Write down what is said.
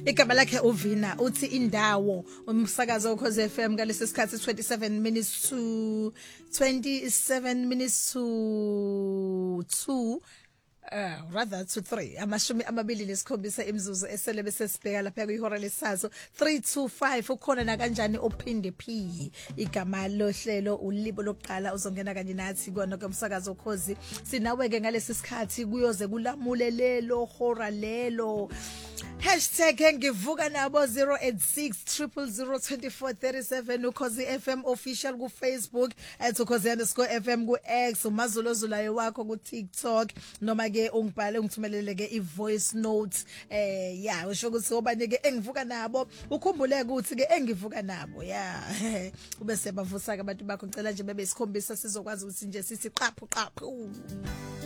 igama lakhe uVina uthi indawo umsakazo ukhoze FM ngalesi sikhathi 27 minutes to 2 rather to 3 amashumi amabili nesikhombisa imzuzu esele bese sibheka lapha kwihora lesazo 325 ukhona na kanjani ophinde P igama lohlelo ulibo lokuqala uzongena kanye nathi kona komsakazo ukhozi sinawe ke ngalesi sikhathi kuyoze kulamule lelo hora lelo #ngivuka nabo 086 0002437 ukhozi FM official ku Facebook @ukhozi_FM ku X umazulozulayo wakho ku TikTok noma ke ungibhale ungithumelele ke ivoice note yeah usho ukuthi obanike engivuka nabo ukhumbule ukuthi ke engivuka nabo yeah ube sebavusa ke abantu bakho ngicela nje bebe isikhombisa sizokwazi ukuthi nje sithi qaphu